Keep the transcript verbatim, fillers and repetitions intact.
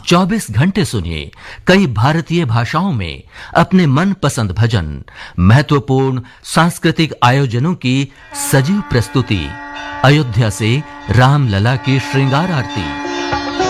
चौबीस घंटे सुनिए कई भारतीय भाषाओं में अपने मनपसंद भजन, महत्वपूर्ण सांस्कृतिक आयोजनों की सजीव प्रस्तुति, अयोध्या से रामलला की श्रृंगार आरती।